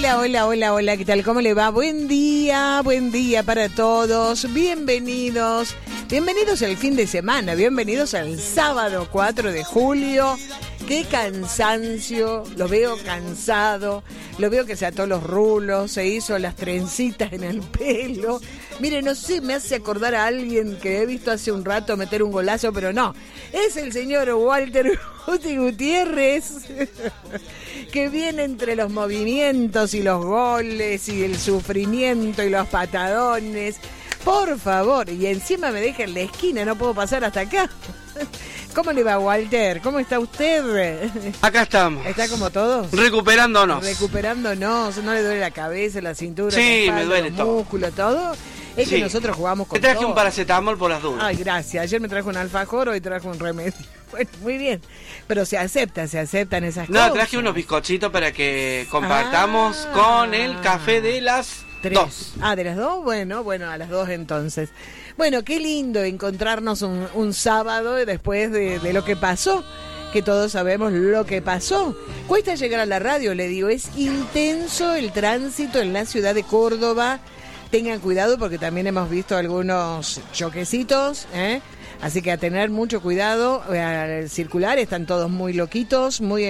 Hola, ¿qué tal? ¿Cómo le va? Buen día para todos. Bienvenidos al fin de semana, bienvenidos al sábado 4 de julio. Qué cansancio, lo veo cansado, lo veo que se ató los rulos, se hizo las trencitas en el pelo. Mire, no sé, me hace acordar a alguien que he visto hace un rato meter un golazo, pero no. Es el señor Walter Guti Gutiérrez, que viene entre los movimientos y los goles y el sufrimiento y los patadones. Por favor, y encima me deja en la esquina, no puedo pasar hasta acá. ¿Cómo le va, Walter? ¿Cómo está usted? Acá estamos. ¿Está como todos? Recuperándonos. ¿No le duele la cabeza, la cintura, sí, la espalda, me duele los todo. músculos, todo? Es sí. Que nosotros jugamos con Te traje todo. un paracetamol por las dudas. Ay, gracias. Ayer me trajo un alfajor, hoy trajo un remedio. Bueno, muy bien. Pero se aceptan esas cosas. No, traje unos bizcochitos para que compartamos con el café de las 2. Ah, ¿de las 2? Bueno, a las 2 entonces. Bueno, qué lindo encontrarnos un sábado después de lo que pasó, que todos sabemos lo que pasó. Cuesta llegar a la radio, le digo, es intenso el tránsito en la ciudad de Córdoba. Tengan cuidado porque también hemos visto algunos choquecitos, así que a tener mucho cuidado al circular. Están todos muy loquitos, muy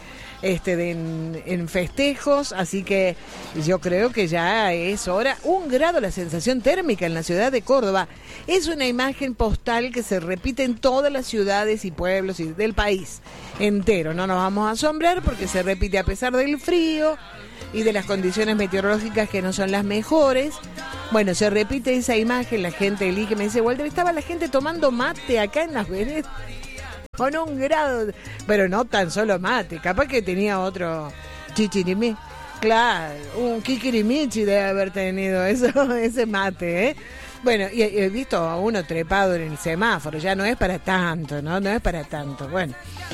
en festejos, así que yo creo que ya es hora. 1 grado la sensación térmica en la ciudad de Córdoba. Es una imagen postal que se repite en todas las ciudades y pueblos del país entero. No nos vamos a asombrar porque se repite a pesar del frío y de las condiciones meteorológicas que no son las mejores. Bueno, se repite esa imagen, la gente elige, me dice, Walter, estaba la gente tomando mate acá en las veredas con 1 grado, pero no tan solo mate, capaz que tenía otro chichirimí, claro, un kikirimichi debe haber tenido eso, ese mate, Bueno, y he visto a uno trepado en el semáforo, ya no es para tanto, no es para tanto, bueno.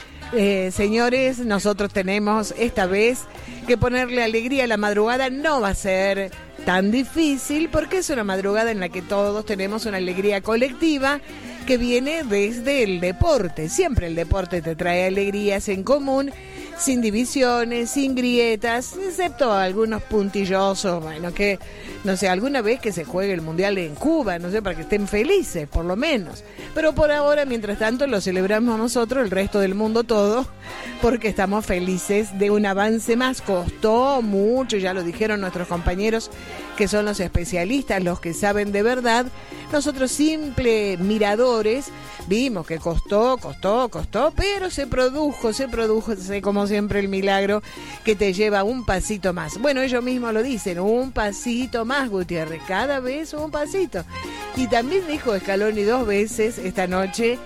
Señores, nosotros tenemos esta vez que ponerle alegría a la madrugada. No va a ser tan difícil porque es una madrugada en la que todos tenemos una alegría colectiva que viene desde el deporte. Siempre el deporte te trae alegrías en común, sin divisiones, sin grietas, excepto algunos puntillosos, bueno, que, no sé, alguna vez que se juegue el Mundial en Cuba, no sé, para que estén felices, por lo menos. Pero por ahora, mientras tanto, lo celebramos nosotros, el resto del mundo todo, porque estamos felices de un avance más. Costó mucho, ya lo dijeron nuestros compañeros, que son los especialistas, los que saben de verdad. Nosotros, simples miradores, vimos que costó, pero se produjo, como siempre el milagro que te lleva un pasito más. Bueno, ellos mismos lo dicen, un pasito más, Gutiérrez, cada vez un pasito. Y también dijo Scaloni 2 veces esta noche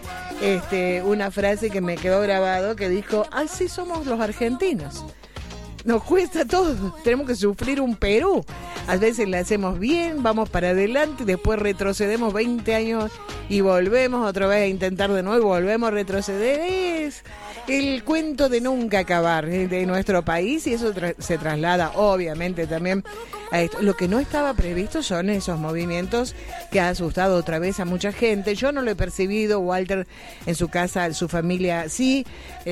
una frase que me quedó grabado, que dijo, así somos los argentinos. Nos cuesta todo, tenemos que sufrir un Perú. A veces le hacemos bien, vamos para adelante, después retrocedemos 20 años y volvemos otra vez a intentar de nuevo, volvemos a retroceder. Es el cuento de nunca acabar de nuestro país, y eso se traslada obviamente también a esto. Lo que no estaba previsto son esos movimientos que ha asustado otra vez a mucha gente. Yo no lo he percibido, Walter en su casa, en su familia sí,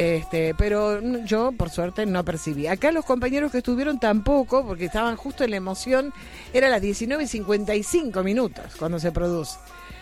pero yo por suerte no percibí. Acá los compañeros que estuvieron tampoco, porque estaban justo en la emoción. Era las 19:55 cuando se produce.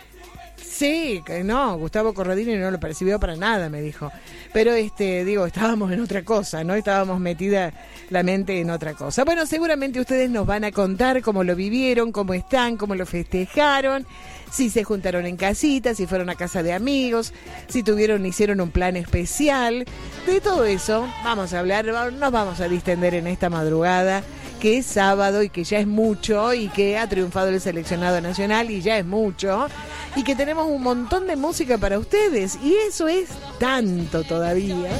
Sí, que no, Gustavo Corradini no lo percibió para nada, me dijo. Pero estábamos en otra cosa, ¿no? Estábamos metida la mente en otra cosa. Bueno, seguramente ustedes nos van a contar cómo lo vivieron, cómo están, cómo lo festejaron, si se juntaron en casita, si fueron a casa de amigos, si hicieron un plan especial. De todo eso vamos a hablar, nos vamos a distender en esta madrugada, que es sábado y que ya es mucho, y que ha triunfado el seleccionado nacional y ya es mucho, y que tenemos un montón de música para ustedes, y eso es tanto todavía.